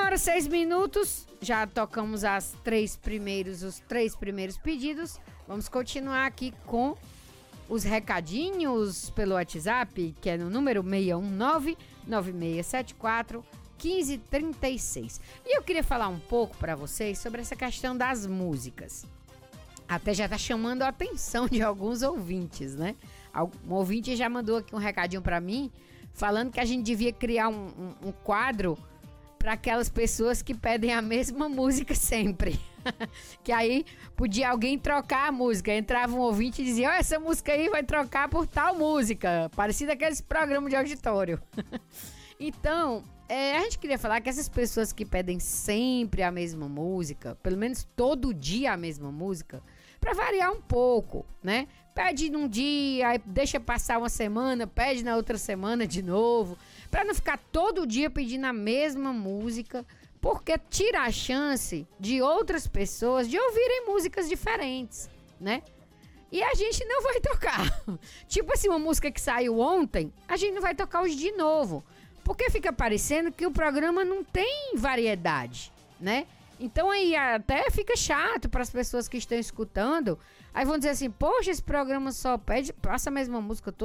1h06. Já tocamos os três primeiros pedidos. Vamos continuar aqui com os recadinhos pelo WhatsApp, que é no número 619-9674-1536. E eu queria falar um pouco para vocês sobre essa questão das músicas. Até já tá chamando a atenção de alguns ouvintes, né? Um ouvinte já mandou aqui um recadinho para mim, falando que a gente devia criar um quadro para aquelas pessoas que pedem a mesma música sempre. Que aí podia alguém trocar a música. Entrava um ouvinte e dizia: essa música aí vai trocar por tal música. Parecido aqueles programas de auditório. Então, a gente queria falar que essas pessoas que pedem sempre a mesma música, pelo menos todo dia a mesma música, para variar um pouco, né? Pede num dia, aí deixa passar uma semana, pede na outra semana de novo, para não ficar todo dia pedindo a mesma música, porque tira a chance de outras pessoas de ouvirem músicas diferentes, né? E a gente não vai tocar. Tipo assim, uma música que saiu ontem, a gente não vai tocar hoje de novo, porque fica parecendo que o programa não tem variedade, né? Então aí até fica chato para as pessoas que estão escutando. Aí vão dizer assim: poxa, esse programa só passa a mesma música todo